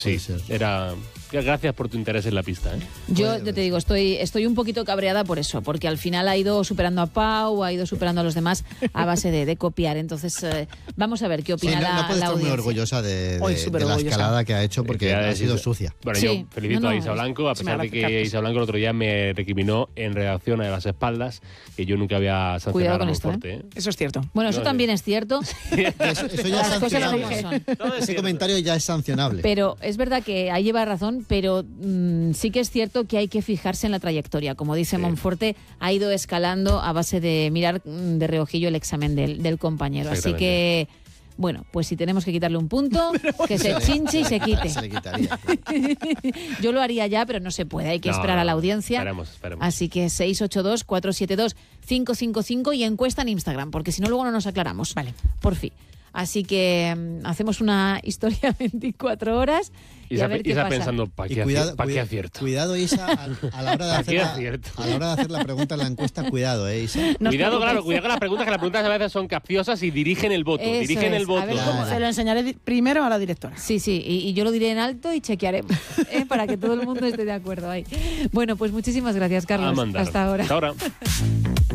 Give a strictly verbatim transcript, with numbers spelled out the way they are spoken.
Sí, era... Gracias por tu interés en la pista, ¿eh? Yo, yo te digo, estoy, estoy un poquito cabreada por eso, porque al final ha ido superando a Pau, ha ido superando a los demás a base de, de copiar. Entonces, eh, vamos a ver qué opina sí, no, la, no puedes la estar muy audiencia. orgullosa de, de, Hoy de súper la orgullosa. escalada que ha hecho, porque ha sido sucia. Bueno, Sí. yo felicito No, no, a Isa Blanco, a sí, pesar me de que hace Isa Blanco el otro día me recriminó en redacción a las espaldas que yo nunca había sancionado Cuidado a con esto, Monforte, ¿eh? Eso es cierto. Bueno, eso No, también es cierto. Eso, eso ya es Las cosas como sancionable. son. Ese comentario ya es sancionable. Pero es verdad que ahí lleva razón, pero mmm, sí que es cierto que hay que fijarse en la trayectoria. Como dice sí. Monforte, ha ido escalando a base de mirar de reojillo el examen del, del compañero. Así que, bueno, pues si tenemos que quitarle un punto, que se, se chinche y se quite. Se le quitaría. Yo lo haría ya, pero no se puede. Hay que No, esperar a la audiencia. Esperemos, esperemos. Así que seis ocho dos, cuatro siete dos, cinco cinco cinco y encuesta en Instagram, porque si no luego no nos aclaramos. Vale. Por fin. Así que um, hacemos una historia veinticuatro horas y Isa, a ver qué Isa pasa. pensando, ¿para qué, cuidado, pa qué cuida, acierto? Cuidado, Isa, a, a, la hora de hacer la, a la hora de hacer la pregunta en la encuesta, cuidado, ¿eh, Isa? No cuidado, claro, cuidado con las preguntas, que las preguntas a veces son capciosas y dirigen el voto. Eso dirigen es. el voto. A ver cómo- Se lo enseñaré di- primero a la directora. Sí, sí, y, y yo lo diré en alto y chequearemos ¿eh? para que todo el mundo esté de acuerdo ahí. Bueno, pues muchísimas gracias, Carlos. A mandar. Hasta ahora. Hasta ahora.